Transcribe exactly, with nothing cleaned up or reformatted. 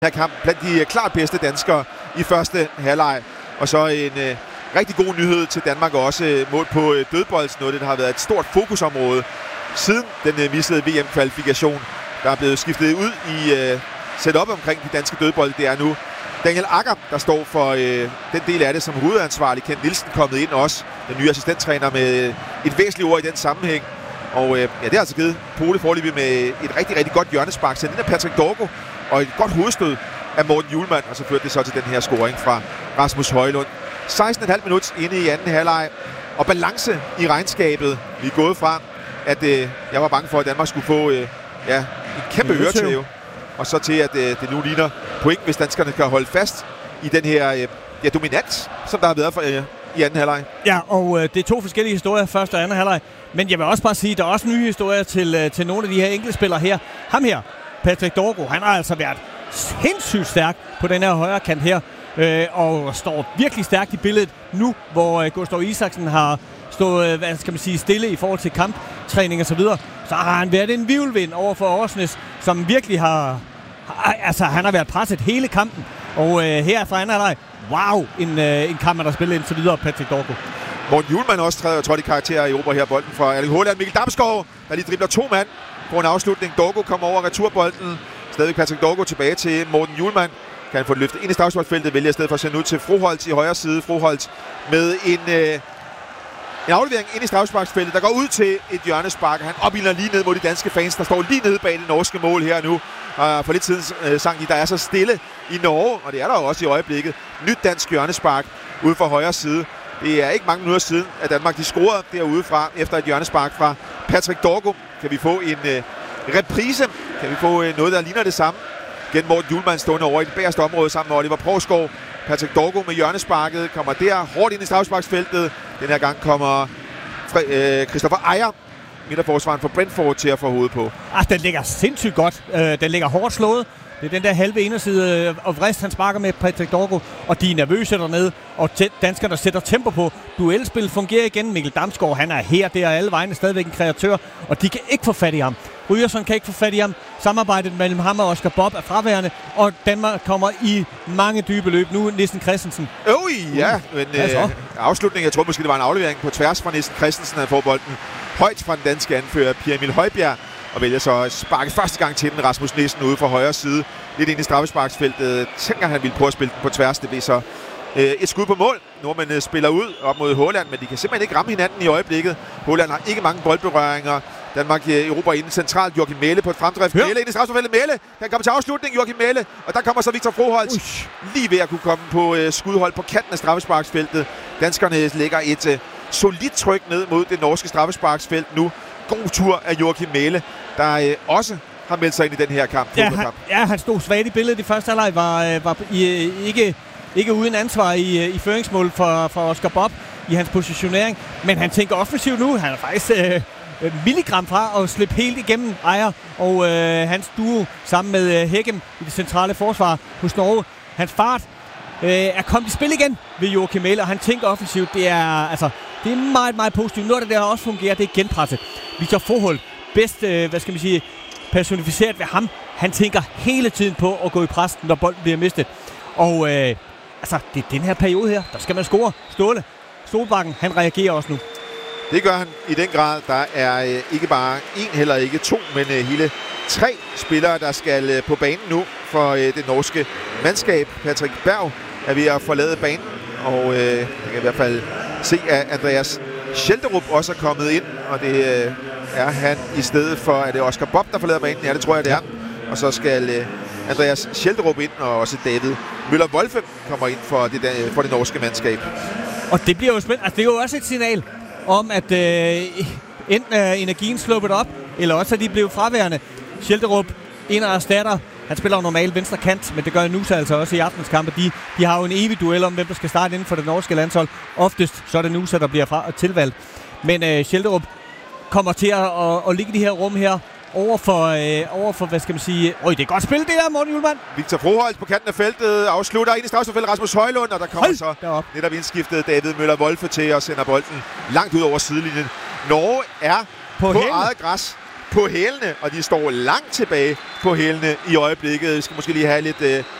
her kamp blandt de klart bedste danskere i første halvleg. Og så en øh, rigtig god nyhed til Danmark også. Øh, mål på øh, dødbolds, noget det har været et stort fokusområde siden den øh, missede V M-kvalifikation. Der er blevet skiftet ud i øh, setup omkring de danske dødbolde. Det er nu Daniel Agger, der står for øh, den del af det som hovedansvarlig. Kent Nielsen kommet ind også, den nye assistenttræner, med øh, et væsentligt ord i den sammenhæng. Og øh, ja, det har altså givet Pole foreløbig med et rigtig, rigtig godt hjørnespark. Så den er Patrick Dorgo og et godt hovedstød af Morten Hjulmand, og så førte det så til den her scoring fra Rasmus Højlund. seksten komma fem minut inde i anden halvleg, og balance i regnskabet. Vi er gået fra, at øh, jeg var bange for, at Danmark skulle få øh, ja, en kæmpe øretæve, og så til, at øh, det nu ligner point, hvis danskerne kan holde fast i den her øh, ja, dominans, som der har været for, øh, i anden halvleg. Ja, og øh, det er to forskellige historier, første og anden halvleg. Men jeg vil også bare sige, at der er også nye historier til, øh, til nogle af de her enkeltspillere her. Ham her, Patrick Dorgo, han har altså været sindssygt stærk på den her højre kant her, øh, og står virkelig stærkt i billedet nu, hvor øh, Gustav Isaksen har stået, øh, hvad skal man sige, stille i forhold til kamptræning og så videre. Så har han været en vivlvind over for Årsnes, som virkelig har, har altså han har været presset hele kampen, og øh, her fra anden halvleg, wow, en, øh, en kamp, der har spillet indtil videre, Patrick Dorgo. Morten Hjulmand også træder og trådt i karakter i Ober her, bolden fra Erling Haaland. Mikkel Damsgaard, der lige dribler to mand på en afslutning. Dorgo kommer over returbolden. Stadig Patrick Dorgo tilbage til Morten Hjulmand. Kan han få det løftet ind i straffesparksfeltet, vælger i stedet for at sende ud til Froholt i højre side. Froholt med en, øh, en aflevering ind i straffesparksfeltet, der går ud til et hjørnespark. Han opildner lige ned mod de danske fans, der står lige nede bag det norske mål her nu. Og for lidt siden øh, sang de, der er så stille i Norge, og det er der jo også i øjeblikket. Nyt dansk hjørnespark ude for højre side. Det er ikke mange minutter siden, at Danmark de scorede derudefra efter et hjørnespark fra Patrick Dorgo. Kan vi få en øh, reprise? Kan vi få øh, noget, der ligner det samme? Gen Morten Hjulmand stående over i det bagerste område sammen med Oliver Provsgaard. Patrick Dorgo med hjørnesparket kommer der hårdt ind i straffesparksfeltet. Den her gang kommer Fre- øh, Christopher Ejer, midterforsvaren for Brentford, til at få hovedet på. Ah, den ligger sindssygt godt. Øh, den ligger hårdt slået. Det er den der halve inderside og vrist, han sparker med Patrick Dorgo, og de er nervøse dernede, og danskerne sætter tempo på. Duelspil fungerer igen. Mikkel Damsgaard, han er her, der er alle vegne stadigvæk en kreatør, og de kan ikke få fat i ham. Ryerson kan ikke få fat i ham. Samarbejdet mellem ham og Oscar Bob er fraværende, og Danmark kommer i mange dybe løb. Nu Nissen Christensen. Øj, ja, men øh, afslutningen, jeg tror måske, det var en aflevering på tværs fra Nissen Christensen, han får bolden højt fra den danske anfører, Pierre Emil Højbjerg, og vælger så at sparke første gang til den. Rasmus Nissen ude for højre side, lidt ind i straffesparksfeltet. Tænker han ville prøve at spille den på tværs. Det bliver så øh, et skud på mål. Nordmændene spiller ud op mod Haaland, men de kan simpelthen ikke ramme hinanden i øjeblikket. Haaland har ikke mange boldberøringer. Danmark Europa inden centralt. Joachim Mæhle på et fremdrift. Mæhle ind i straffesparksfeltet. Mæhle kan komme til afslutning. Joachim Mæhle, og der kommer så Victor Froholt lige ved at kunne komme på øh, skudhold på kanten af straffesparksfeltet. Danskerne lægger et øh, solidt tryk ned mod det norske straffesparksfelt nu. God tur af Joachim Mæhle, der øh, også har meldt sig ind i den her kamp. Ja, han, ja, han stod svagt i billedet i første halvleg, var, øh, var i, ikke, ikke uden ansvar i, i føringsmål for, for Oscar Bob i hans positionering, men han tænker offensivt nu. Han er faktisk øh, milligram fra at slippe helt igennem Ejer og øh, hans duo sammen med øh, Hækkem i det centrale forsvar hos Norge. Hans fart øh, er kommet i spil igen ved Joachim Mæhle, og han tænker offensivt. Det er, altså, det er meget, meget positivt. Noget af det, der også fungerer, det er genpresset. Victor Froholt, bedst, øh, hvad skal man sige, personificeret ved ham. Han tænker hele tiden på at gå i pres, når bolden bliver mistet. Og øh, altså, det er den her periode her, der skal man score. Ståle, Solbakken, han reagerer også nu. Det gør han i den grad. Der er øh, ikke bare en, heller ikke to, men øh, hele tre spillere, der skal øh, på banen nu for øh, det norske mandskab. Patrick Berg er ved at forlade banen, og øh, jeg kan i hvert fald se, at Andreas Schelderup også er kommet ind, og det øh, er han i stedet for, at det er Oscar Bob, der forlader banen. Ja, det tror jeg, det er. Og så skal øh, Andreas Schelderup ind, og også David Møller-Wolfe kommer ind for det, der, for det norske mandskab. Og det bliver jo spændende. Altså, det er jo også et signal om, at øh, enten er energien sluppet op, eller også er de blevet fraværende. Schelderup, en af erstatter. Han spiller jo normalt venstre kant, men det gør Nusa altså også i aftens kampe. De, de har jo en evig duel om, hvem der skal starte inden for det norske landshold. Oftest så er det Nusa, der bliver fra tilvalgt. Men øh, Schelderup kommer til at, at, at ligge i de her rum her over for, øh, over for, hvad skal man sige... Øj, det er godt spil, det her, Morten Hjulmand. Victor Froholt på kanten af feltet afslutter ind i straffesparksfeltet Rasmus Højlund, og der kommer Hold så derop. netop indskiftet David Møller-Wolfe til at sende bolden langt ud over sidelinjen. Norge er på, på eget græs på hælene, og de står langt tilbage på hælene i øjeblikket. Vi skal måske lige have lidt, øh,